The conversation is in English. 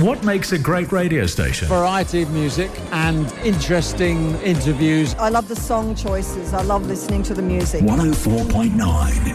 What makes a great radio station? Variety of music and interesting interviews. I love the song choices. I love listening to the music. 104.9